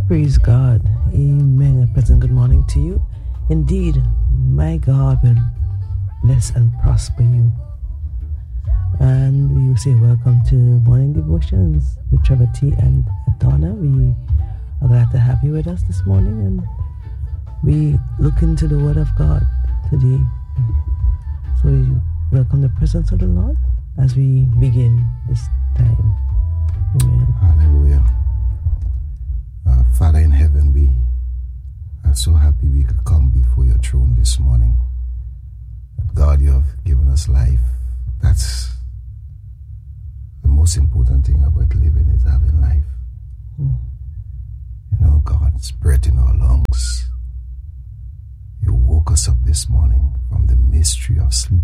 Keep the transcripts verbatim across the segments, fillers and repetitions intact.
Praise God. Amen. A pleasant good morning to you. Indeed, my God will bless and prosper you. And we will say welcome to Morning Devotions with Trevor T and Donna. We are glad to have you with us this morning, and we look into the Word of God today. So we welcome the presence of the Lord as we begin this time. Amen. Hallelujah. Uh, Father in heaven, we are so happy we could come before your throne this morning. That God, you have given us life. That's the most important thing about living, is having life. Mm. You know, God's breath in our lungs. You woke us up this morning from the mystery of sleep.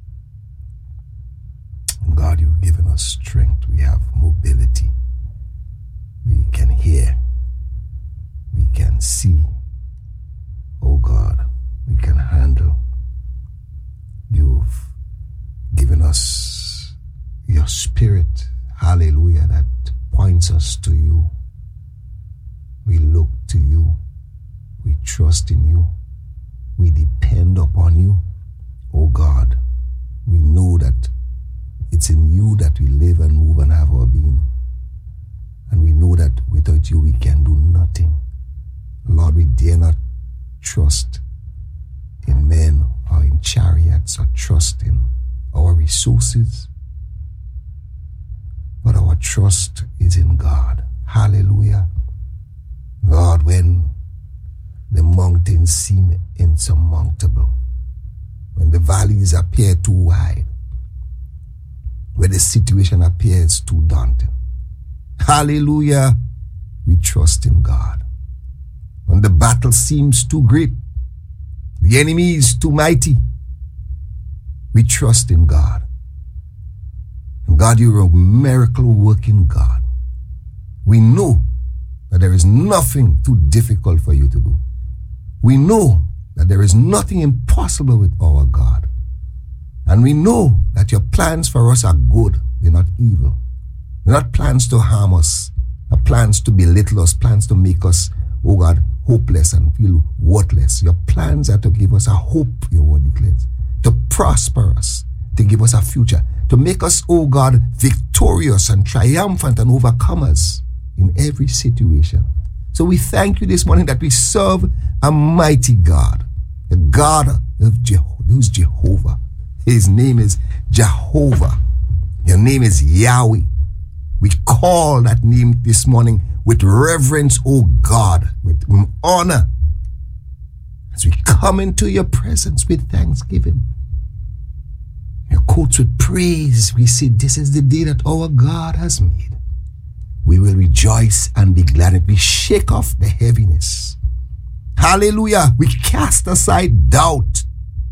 And God, you've given us strength. We have mobility. We can hear. We can see. Oh God, we can handle. You've given us your spirit, hallelujah, that points us to you. We look to you. We trust in you. We depend upon you. Oh God, we know that it's in you that we live and move and have our being. And we know that without you we can do nothing. Lord, we dare not trust in men or in chariots or trust in our resources, but our trust is in God. Hallelujah. Lord, when the mountains seem insurmountable, when the valleys appear too wide, when the situation appears too daunting, hallelujah, we trust in God. When the battle seems too great, the enemy is too mighty, we trust in God. And God, you're a miracle-working God. We know that there is nothing too difficult for you to do. We know that there is nothing impossible with our God. And we know that your plans for us are good, they're not evil. They're not plans to harm us, or plans to belittle us, plans to make us, oh God, hopeless and feel worthless. Your plans are to give us a hope, your word declares, to prosper us, to give us a future, to make us, oh God, victorious and triumphant and overcomers in every situation. So we thank you this morning that we serve a mighty God, the God of Jehovah, who's Jehovah. His name is Jehovah. Your name is Yahweh. We call that name this morning with reverence, oh God, with honor, as we come into your presence with thanksgiving. Your courts with praise. We say, this is the day that our God has made. We will rejoice and be glad in it. We shake off the heaviness. Hallelujah. We cast aside doubt.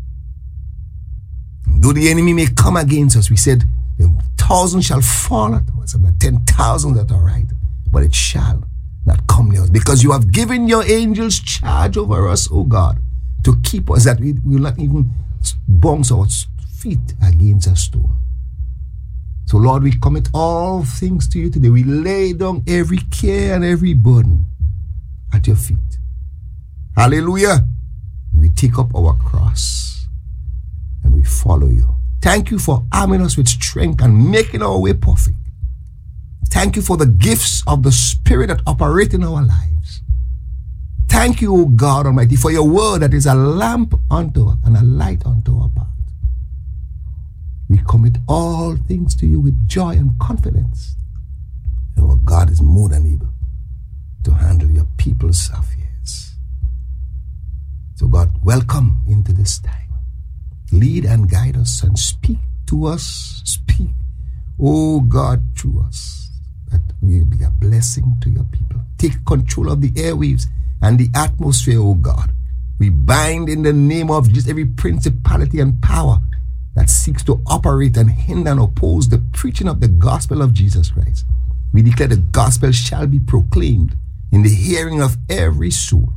Though the enemy may come against us, we said, the thousand shall fall at us and the ten thousand at our right, but it shall not come near us, because you have given your angels charge over us, O God, to keep us, that we will not even bounce our feet against a stone. So Lord, we commit all things to you today. We lay down every care and every burden at your feet. Hallelujah. And we take up our cross and we follow you. Thank you for arming us with strength and making our way perfect. Thank you for the gifts of the Spirit that operate in our lives. Thank you, O God Almighty, for your word that is a lamp unto us and a light unto our path. We commit all things to you with joy and confidence. Our God is more than able to handle your people's affairs. So God, welcome into this time. Lead and guide us and speak to us. Speak, oh God, through us, that we will be a blessing to your people. Take control of the airwaves and the atmosphere, oh God. We bind in the name of Jesus every principality and power that seeks to operate and hinder and oppose the preaching of the gospel of Jesus Christ. We declare the gospel shall be proclaimed in the hearing of every soul,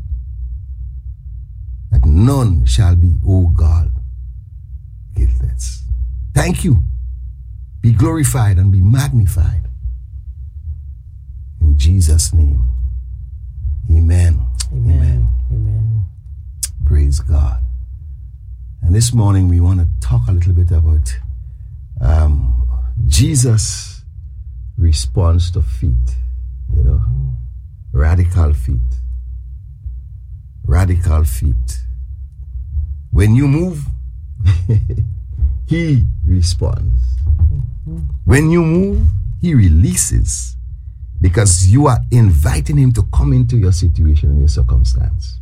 that none shall be, O God, guiltless. Thank you. Be glorified and be magnified. In Jesus' name, Amen. Amen. Amen. Praise God. And this morning we want to talk a little bit about um, Jesus' response to faith. You know, radical faith. Radical faith. When you move, he responds. When you move, he releases, because you are inviting him to come into your situation and your circumstance.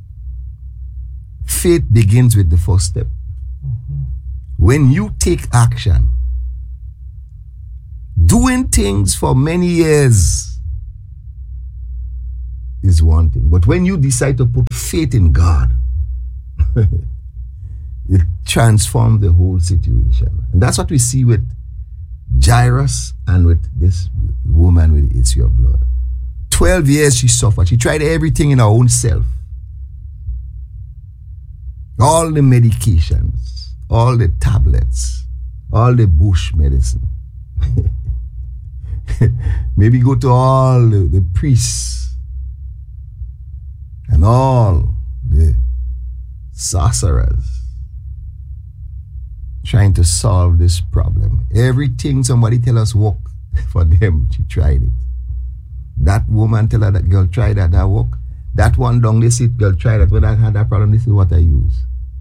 Faith begins with the first step. When you take action, doing things for many years is one thing, but when you decide to put faith in God, it transforms the whole situation. And that's what we see with Jairus and with this woman with the issue of blood. Twelve years she suffered. She tried everything in her own self. All the medications, all the tablets, all the bush medicine. Maybe go to all the, the priests and all the sorcerers trying to solve this problem. Everything somebody tell us work for them, she tried it. That woman tell her that girl try that, that work. That one down this it, girl try that. When I had that problem, this is what I use.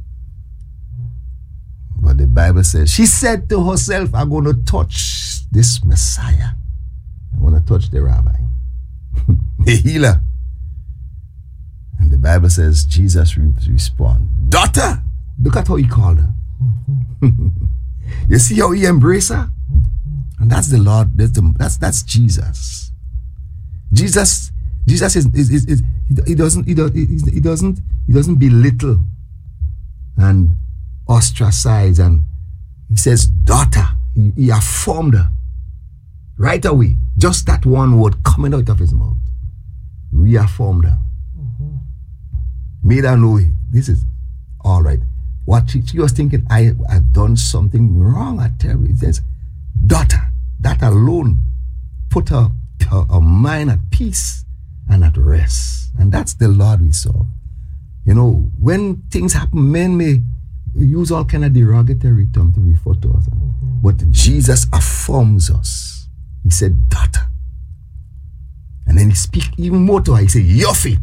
But the Bible says, she said to herself, I'm going to touch this Messiah. I'm going to touch the rabbi, the healer. And the Bible says, Jesus responds, daughter, look at how he called her. You see how he embraced her? And that's the Lord, that's the, that's, that's Jesus. Jesus, Jesus is, is, is, is he doesn't, he, does, he doesn't, he doesn't belittle and ostracize, and he says, daughter. He, he affirmed her right away. Just that one word coming out of his mouth reaffirmed her. Mm-hmm. Made her know this is all right. What she, she was thinking, I have done something wrong. I tell you, it says, daughter. That alone put her, her, her mind at peace and at rest. And that's the Lord we serve. You know, when things happen, men may use all kind of derogatory terms to refer to us. Mm-hmm. But Jesus affirms us. He said, daughter. And then he speak even more to her. He said, your faith.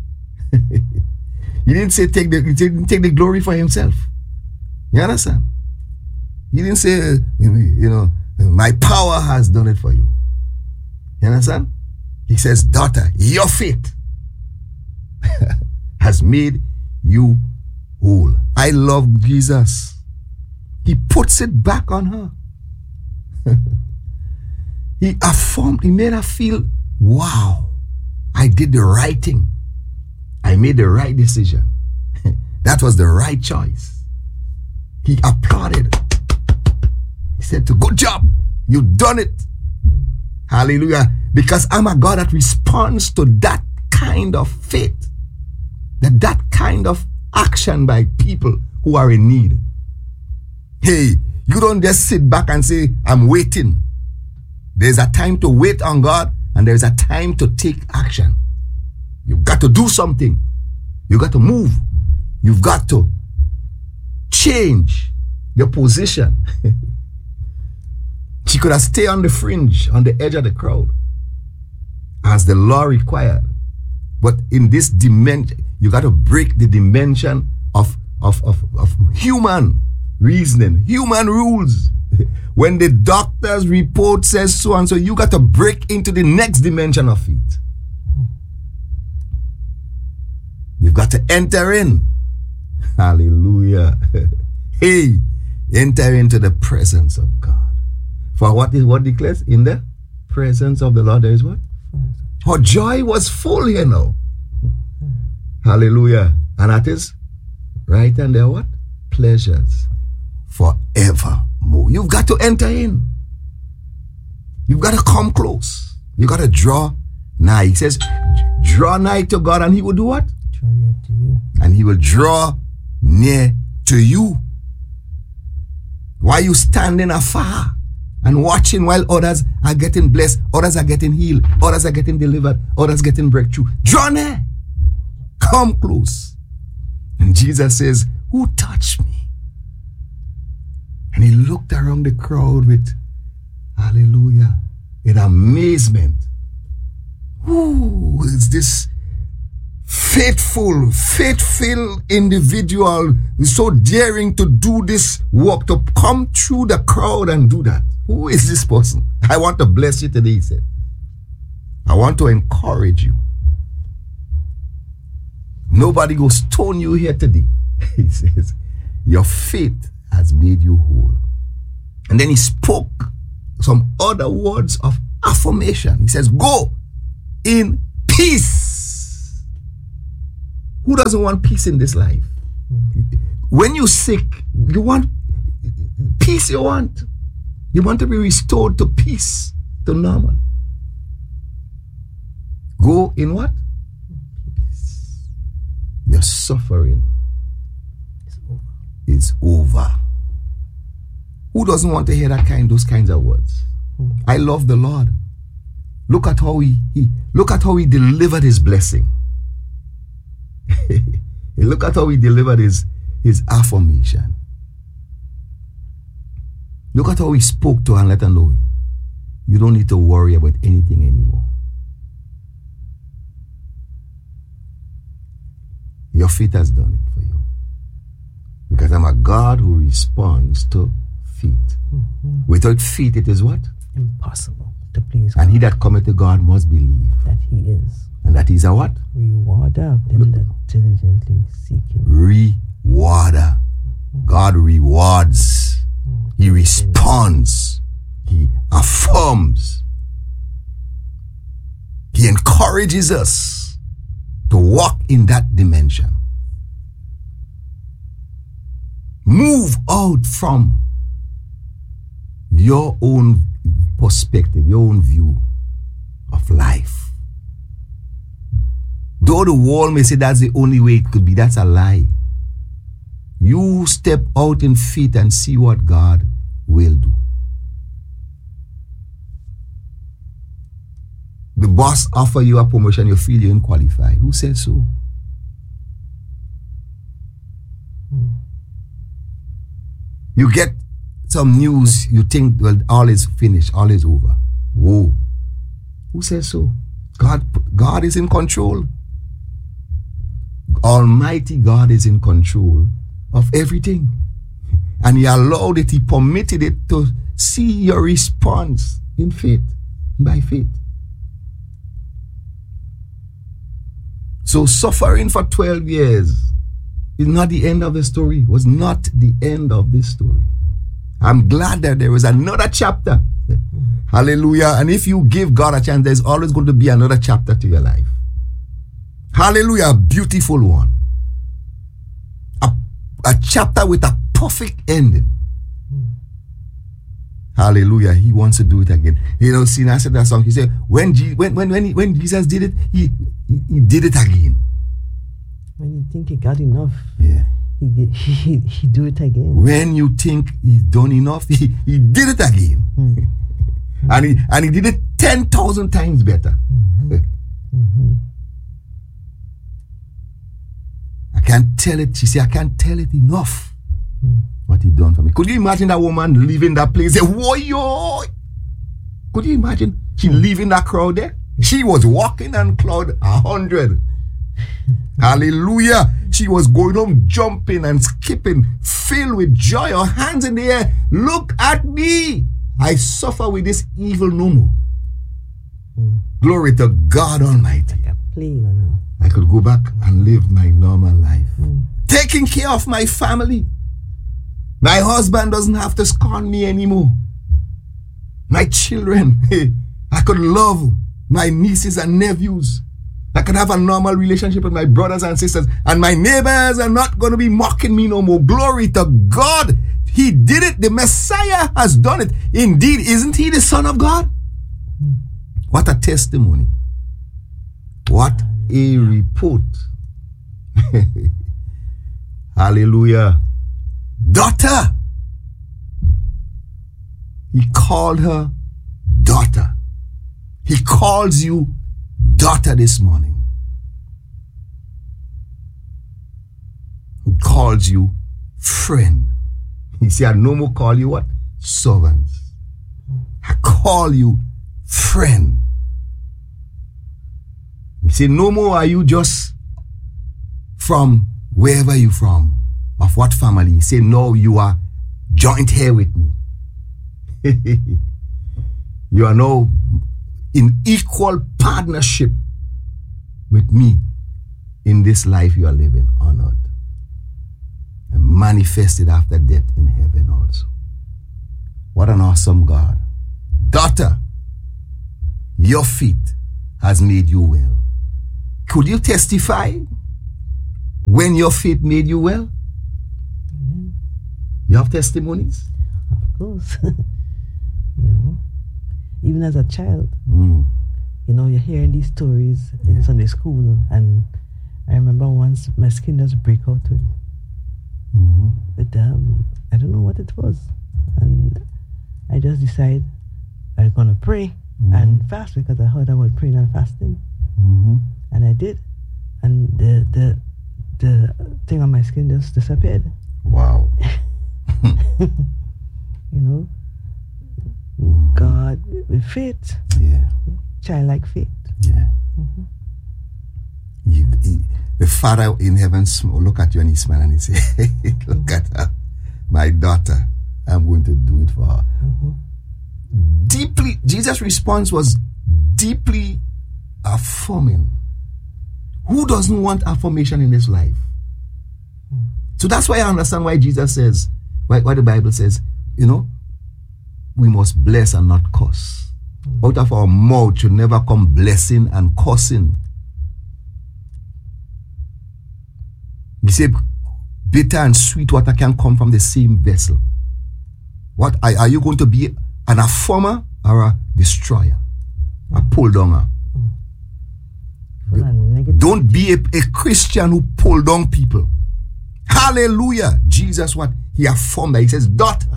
He didn't say take the he didn't take the glory for himself. You understand? He didn't say, you know, my power has done it for you. You understand? He says, daughter, your faith has made you whole. I love Jesus. He puts it back on her. He affirmed, he made her feel, wow, I did the right thing. I made the right decision. That was the right choice. He applauded. He said, good job. You've done it. Hallelujah. Because I'm a God that responds to that kind of faith. That that kind of action by people who are in need. Hey, you don't just sit back and say, I'm waiting. There's a time to wait on God, and there's a time to take action. You've got to do something. You've got to move. You've got to change your position. She could have stayed on the fringe, on the edge of the crowd, as the law required. But in this dimension, you got to break the dimension of, of, of, of human reasoning, human rules. When the doctor's report says so and so, you got to break into the next dimension of it. You've got to enter in. Hallelujah. Hey, enter into the presence of God. For what is what declares? In the presence of the Lord there is what? Her joy was full here now. Hallelujah. And at his right hand there what? Pleasures forevermore. You've got to enter in. You've got to come close. You've got to draw nigh. He says, draw nigh to God and he will do what? Draw near to you. And he will draw near to you. While you standing afar and watching while others are getting blessed, others are getting healed, others are getting delivered, others getting breakthrough. Draw near. Come close. And Jesus says, who touched me? And he looked around the crowd with, hallelujah, in amazement. Who is this faithful, faithful individual so daring to do this work, to come through the crowd and do that? Who is this person? I want to bless you today, he said. I want to encourage you. Nobody will stone you here today. He says, your faith has made you whole. And then he spoke some other words of affirmation. He says, go in peace. Who doesn't want peace in this life? When you're sick, you want peace. You want you want to be restored to peace, to normal. Go in what? Peace. Your suffering is over. Who doesn't want to hear that kind, those kinds of words? I love the Lord. Look at how he, he look at how he delivered his blessing. Look at how he delivered his, his affirmation. Look at how he spoke to her and let her know you don't need to worry about anything anymore. Your faith has done it for you. Because I'm a God who responds to faith. Mm-hmm. Without faith, it is what? Impossible to please God. And he that cometh to God must believe that he is. And that he's a what? Rewarder of them that diligently seek him. Rewarder. God rewards. He responds. He affirms. He encourages us to walk in that dimension. Move out from your own perspective, your own view of life. Though the world may say that's the only way it could be, that's a lie. You step out in faith and see what God will do. The boss offer you a promotion, you feel you're unqualified. Who says so? You get some news, you think, well, all is finished, all is over. Whoa. Who says so? God, God is in control. Almighty God is in control of everything. And he allowed it, he permitted it to see your response in faith, by faith. So suffering for twelve years is not the end of the story, was not the end of this story. I'm glad that there is another chapter. Hallelujah. And if you give God a chance, there's always going to be another chapter to your life. Hallelujah. A beautiful one. A, a chapter with a perfect ending. Hallelujah. He wants to do it again. You know, see, I said that song. He said, when Je- when when when, he, when Jesus did it, he, he he did it again. When you think he got enough, yeah, he he he do it again. When you think he's done enough, he, he did it again. Mm-hmm. and he and he did it ten thousand times better. Mm-hmm. mm-hmm. I can't tell it. She said, I can't tell it enough. Mm. What he done for me. Could you imagine that woman leaving that place? Say, whoa, yo. Could you imagine she mm. leaving that crowd there? She was walking on cloud a hundred. Hallelujah. She was going home jumping and skipping, filled with joy, her hands in the air. Look at me. I suffer with this evil no more. Mm. Glory to God Almighty. Like a plague on her. I could go back and live my normal life. Mm. Taking care of my family. My husband doesn't have to scorn me anymore. My children, hey, I could love my nieces and nephews. I could have a normal relationship with my brothers and sisters. And my neighbors are not going to be mocking me no more. Glory to God. He did it. The Messiah has done it. Indeed, isn't he the Son of God? What a testimony. What a report. Hallelujah. Daughter, He called her daughter. He calls you daughter this morning. He calls you friend. He said, I no more call you what? Servants. I call you friend. He said, no more are you just from wherever you from, of what family. He said, no, you are joint here with me. You are now in equal partnership with me in this life you are living on earth, and manifested after death in heaven also. What an awesome God. Daughter, your faith has made you well. Could you testify when your faith made you well? Amen. You have testimonies? Of course. You know, even as a child, Mm. you know, you're hearing these stories in Sunday school, and I remember once my skin just break out with, Mm-hmm. with um, I don't know what it was, and I just decided I'm gonna pray Mm-hmm. and fast because I heard about praying and fasting, Mm-hmm. and I did, and the the the thing on my skin just disappeared. Wow. You know, Mm-hmm. God with faith, Yeah. childlike faith. Yeah. Mm-hmm. You, he, the Father in heaven sm- look at you and he smile and he say, look at her, my daughter. I'm going to do it for her. Mm-hmm. Deeply, Jesus' response was deeply affirming. Who doesn't want affirmation in this life? So that's why I understand why Jesus says, why, why the Bible says, you know, we must bless and not curse. Out of our mouth should never come blessing and cursing. We say bitter and sweet water can come from the same vessel. What are, are you going to be, an affirmer or a destroyer? A pull downer? Full of negative. Don't be a, a Christian who pull down people. Hallelujah. Jesus, what? He affirmed that. He says, daughter.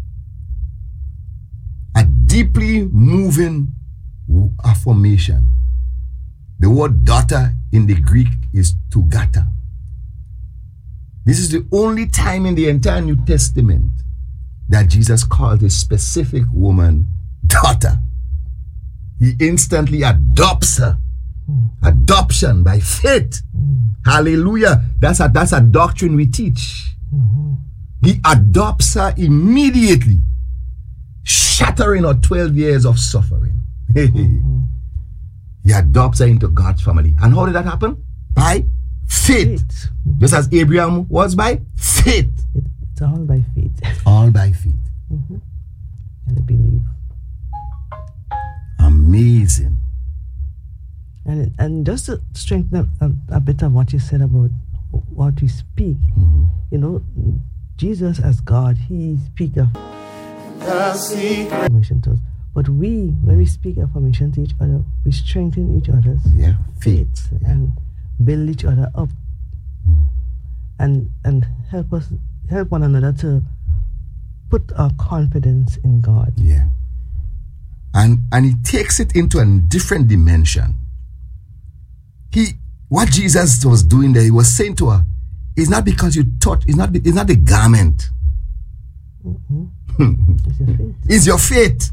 A deeply moving affirmation. The word daughter in the Greek is tugata. This is the only time in the entire New Testament that Jesus called a specific woman daughter. He instantly adopts her. Adoption by faith. Hallelujah. That's a, that's a doctrine we teach. He adopts her immediately, shattering her twelve years of suffering. He adopts her into God's family. And how did that happen? By faith. Faith. Just as Abraham was by faith. It, it's all by faith. All by faith. Mm-hmm. And I believe. Amazing. And and just to strengthen a, a, a bit of what you said about what we speak, Mm-hmm. you know, Jesus as God, He speaks of affirmation to us. But we, when we speak affirmation to each other, we strengthen each other's Yeah. faith Faith. and build each other up, and and help us help one another to put our confidence in God. Yeah. And and he takes it into a different dimension. He what Jesus was doing there, he was saying to her, it's not because you touch, it's not it's not the garment. Mm-hmm. It's your faith. It's your faith.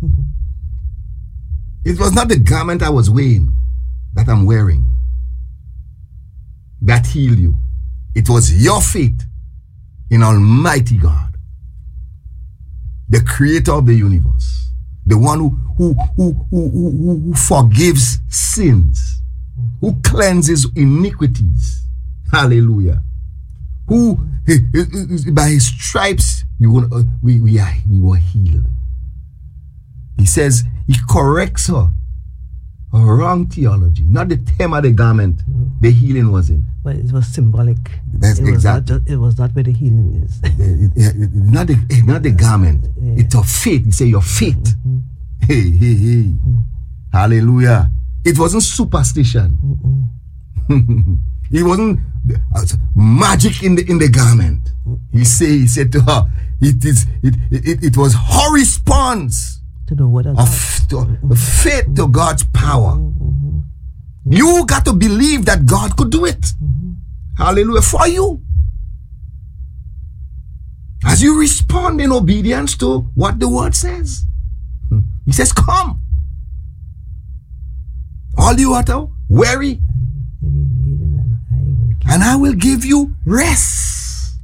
It was not the garment I was wearing that I'm wearing that healed you. It was your faith in Almighty God, the creator of the universe, the one who who who who, who, who forgives sins, who cleanses iniquities. Hallelujah. Who he, he, he, by his stripes you were, uh, we we are we were healed. He says he corrects her, her wrong theology, not the hem of the garment. The healing was in. But it was symbolic. That's it was exactly. Not ju- it was not where the healing is. It- it- it- not the eh, not the garment. Yeah. It's your faith. He say your faith. Mm-hmm. Hey hey hey. Hallelujah. It wasn't superstition. Mm-mm. It wasn't uh, magic in the in the garment. He say he said to her, it is it it, it was her response To the word of of God. to, faith to God's power. Mm-hmm. You got to believe that God could do it. Mm-hmm. Hallelujah. For you. As you respond in obedience to what the word says. He says, come. All you are to worry. And I will give you rest.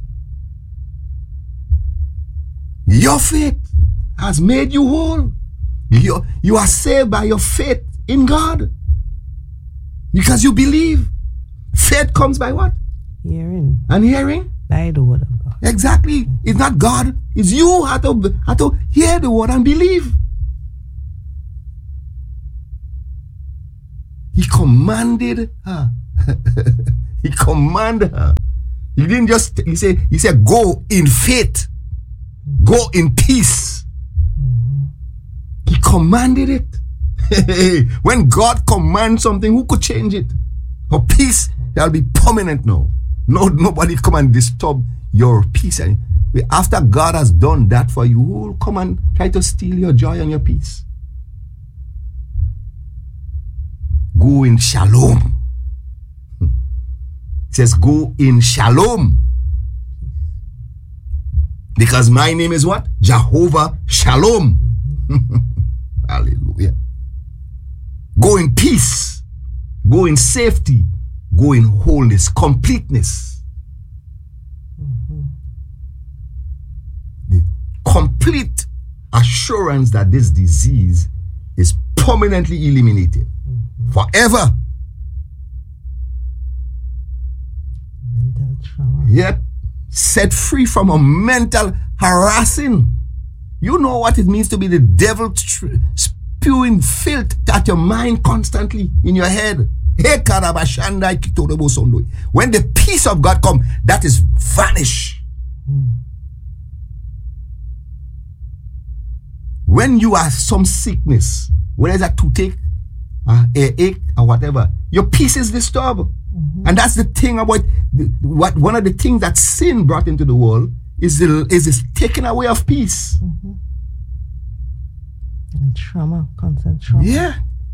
Your faith has made you whole. You, you are saved by your faith in God. Because you believe. Faith comes by what? Hearing. And hearing? By the word of God. Exactly. It's not God. It's you have to, have to hear the word and believe. He commanded her. He commanded her. He didn't just, he said, he said, go in faith. Go in peace. He commanded it. When God commands something, who could change it? Her peace shall be permanent now. No, nobody come and disturb your peace. And after God has done that for you, who will come and try to steal your joy and your peace? Go in shalom. It says go in shalom. Because my name is what? Jehovah Shalom. Hallelujah. Go in peace. Go in safety. Go in wholeness, completeness. Mm-hmm. The complete assurance that this disease is permanently eliminated. Mm-hmm. Forever. Mental trauma. Yep. Set free from a mental harassing. You know what it means to be the devil tr- spewing filth at your mind constantly in your head. When the peace of God comes, that is vanish. Mm. When you have some sickness, whether it's a toothache, uh, ache, or whatever, your peace is disturbed. Mm-hmm. And that's the thing about the, what one of the things that sin brought into the world is the, is this taking away of peace. Mm-hmm. And trauma, constant trauma. Yeah.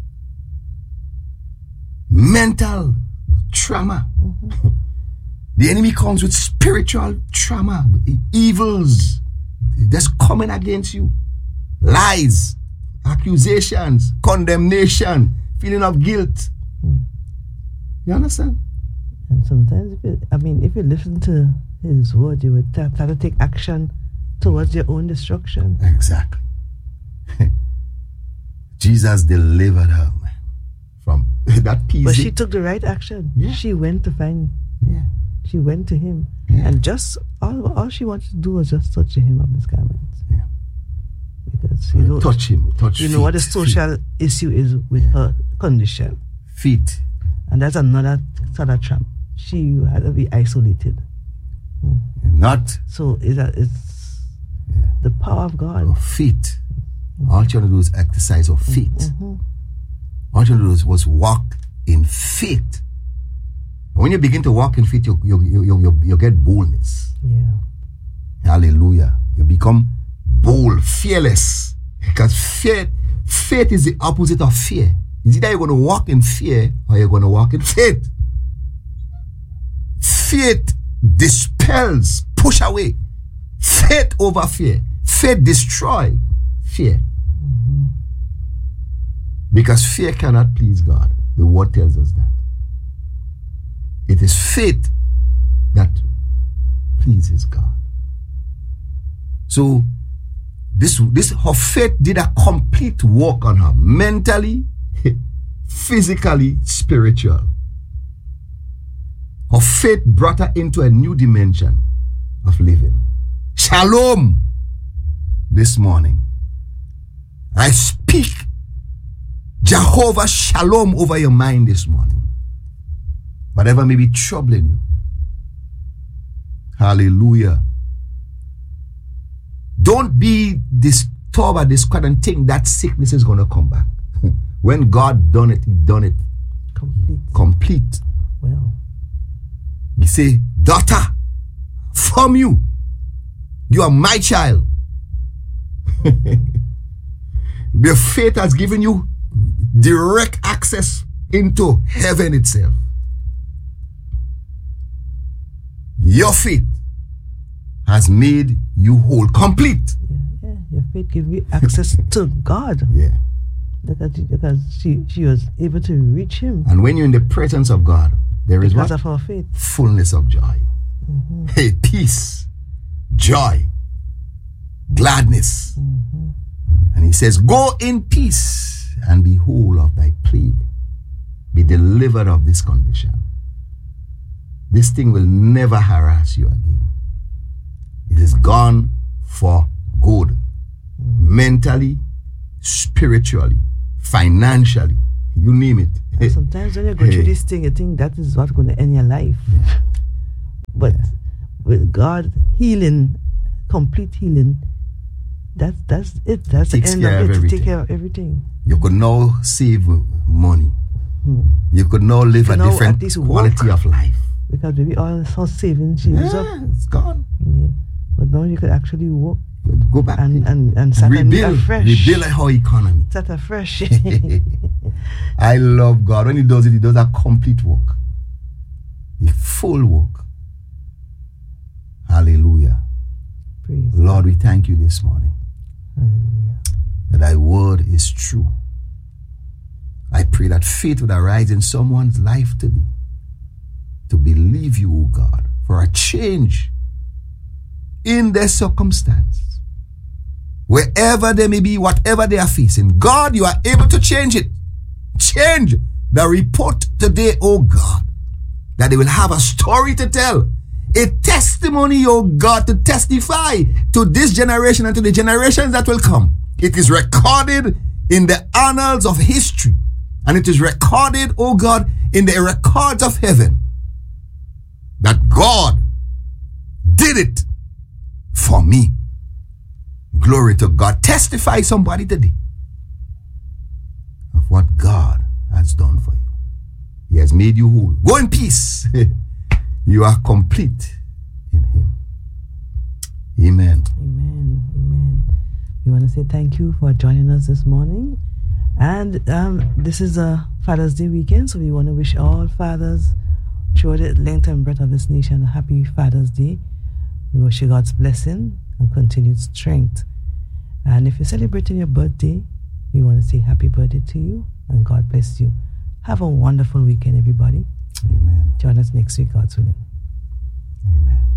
Mental trauma. Mm-hmm. The enemy comes with spiritual trauma, evils that's coming against you. Lies, accusations, condemnation, feeling of guilt. Mm. You understand? And sometimes, if you, I mean, if you listen to his word, you would have to take action towards your own destruction. Exactly. Jesus delivered her, man, from that peace. But she took the right action. Yeah. She went to find, yeah. She went to him. Yeah. And just, all, all she wanted to do was just touch the hem of his garments. Yeah. Because, you know, touch him, touch You feet, know what the social feet. issue is with yeah. her condition. Feet. And that's another sort of trap. She had to be isolated. Hmm. Not. So it's, a, it's yeah. the power of God. Of feet. Mm-hmm. All you want to do is exercise of feet. Mm-hmm. All you want to do is was walk in faith. And when you begin to walk in faith, you, you, you, you, you get boldness. Yeah. Hallelujah. You become bold, fearless. Because faith, faith is the opposite of fear. It's either you're going to walk in fear or you're going to walk in faith. Faith dispels, push away. Faith over fear. Faith destroys fear. Mm-hmm. Because fear cannot please God. The word tells us that. It is faith that pleases God. So this, this her faith did a complete work on her, mentally, physically, spiritual. Her faith brought her into a new dimension of living. Shalom. This morning, I speak Jehovah Shalom over your mind this morning. Whatever may be troubling you. Hallelujah. Don't be disturbed at this and think that sickness is going to come back. When God done it, he done it. Complete. Complete. Well. He say, daughter, from you, you are my child. Your faith has given you direct access into heaven itself. Your faith has made you whole, complete. Yeah, yeah. Your faith gives you access to God. Yeah. Because, because she, she was able to reach him. And when you're in the presence of God, there is because what? of our faith. Fullness of joy. Mm-hmm. Hey, peace, joy, gladness. Mm-hmm. And he says, go in peace and be whole of thy plague. Be delivered of this condition. This thing will never harass you again. It is gone for good. Mm-hmm. Mentally, spiritually, financially, you name it. And sometimes when you go hey. through this thing, you think that is what's going to end your life. Yeah. But yeah. with God healing, complete healing, that's that's it. That's the end of it. To take care of everything. You could now save money. Hmm. You could now live a different quality work, of life. Because maybe all our savings yeah, up. It's gone. Yeah. But now you could actually work. Go back and and, and start rebuild, afresh. Rebuild our economy. Start afresh. I love God. When he does it, he does a complete work. A full work. Hallelujah. Praise Lord, we thank you this morning. Hallelujah. That thy word is true. I pray that faith would arise in someone's life today to believe you, O God, for a change in their circumstance. Wherever they may be, whatever they are facing, God, you are able to change it. Change the report today, oh God, that they will have a story to tell, a testimony, oh God, to testify to this generation and to the generations that will come. It is recorded in the annals of history, and it is recorded, oh God, in the records of heaven, that God did it for me. Glory to God. Testify somebody today of what God has done for you. He has made you whole. Go in peace. You are complete in him. Amen. Amen. Amen. We want to say thank you for joining us this morning. And um, this is a Father's Day weekend, so we want to wish all fathers throughout the length and breadth of this nation a happy Father's Day. We wish you God's blessing and continued strength. And if you're celebrating your birthday, we want to say happy birthday to you and God bless you. Have a wonderful weekend, everybody. Amen. Join us next week, God's willing. Amen.